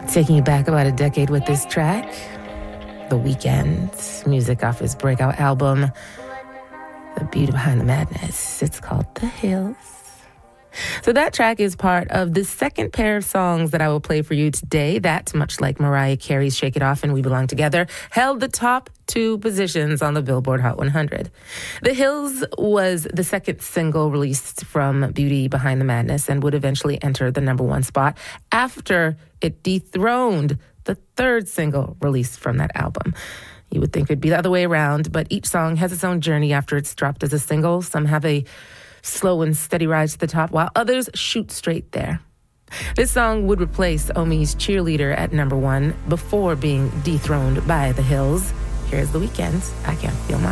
Taking you back about a decade with this track, The Weeknd, music off his breakout album, The Beauty Behind the Madness. It's called The Hills. So that track is part of the second pair of songs that I will play for you today. That, much like Mariah Carey's Shake It Off and We Belong Together, held the top 2 positions on the Billboard Hot 100. The Hills was the second single released from Beauty Behind the Madness and would eventually enter the number 1 spot after it dethroned the third single released from that album. You would think it'd be the other way around, but each song has its own journey after it's dropped as a single. Some have a slow and steady rise to the top, while others shoot straight there. This song would replace Omi's Cheerleader at number 1 before being dethroned by The Hills. Here's The Weeknd, I Can't Feel My